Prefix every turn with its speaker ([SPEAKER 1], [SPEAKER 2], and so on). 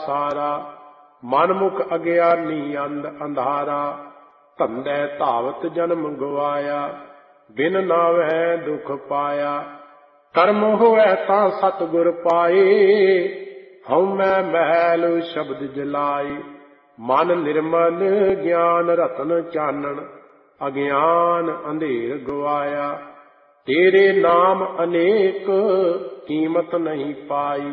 [SPEAKER 1] ਸਾਰਾ। ਮਨਮੁਖ ਅਗਿਆਨੀ ਅੰਧਾਰਾ, ਧੰਦੇ ਧਾਵਤ ਜਨਮ ਗਵਾਇਆ। ਬਿਨ ਨਾਵੈ ਦੁਖ ਪਾਇਆ, ਕਰਮ ਹੋਇ ਤਾਂ ਸਤਿਗੁਰ ਪਾਏ। ਹਉਮੈ ਮਹਿਲ ਸ਼ਬਦ ਜਲਾਏ, ਮਨ ਨਿਰਮਲ ਗਿਆਨ ਰਤਨ ਚਾਨਣ। ਅਗਿਆਨ ਅੰਧੇਰ ਗਵਾਇਆ, ਤੇਰੇ ਨਾਮ ਅਨੇਕ ਕੀਮਤ ਨਹੀਂ ਪਾਈ।